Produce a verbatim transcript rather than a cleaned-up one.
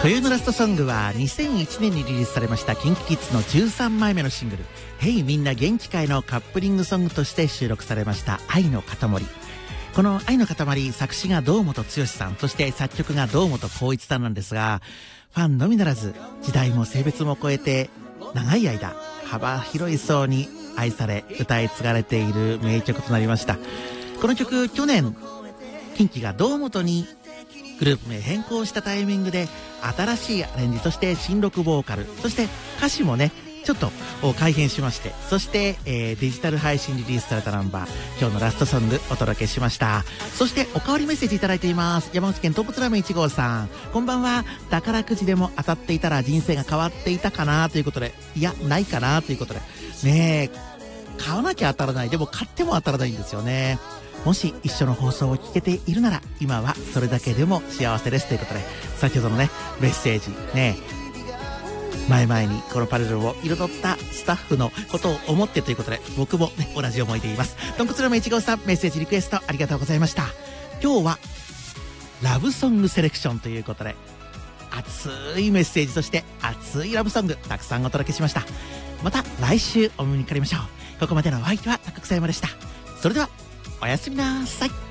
冬のラストソングはにせんいちねんにリリースされました キンキキッズのじゅうさんまいめのシングル「ヘイみんな元気かい」のカップリングソングとして収録されました愛の塊。この愛の塊、作詞が堂本剛さん、そして作曲が堂本光一さんなんですが、ファンのみならず時代も性別も超えて長い間幅広い層に愛され歌い継がれている名曲となりました。この曲、去年キンキが堂本にグループ名変更したタイミングで新しいアレンジ、そして新録ボーカル、そして歌詞もねちょっと改変しまして、そして、えー、デジタル配信リリースされたナンバー、今日のラストソングお届けしました。そしておかわりメッセージいただいています。山口県豚骨ラーメンいち号さん、こんばんは。宝くじでも当たっていたら人生が変わっていたかなということで、いやないかなということでねえ、買わなきゃ当たらない、でも買っても当たらないんですよね。もし一緒の放送を聞けているなら今はそれだけでも幸せですということで、先ほどのねメッセージね、前々にこのパレードを彩ったスタッフのことを思ってということで、僕もね同じ思いでいます。豚骨ラーメンいち号さん、メッセージリクエストありがとうございました。今日はラブソングセレクションということで、熱いメッセージ、そして熱いラブソングたくさんお届けしました。また来週お目にかかりましょう。ここまでのお相手は高草山でした。それではおやすみなさい。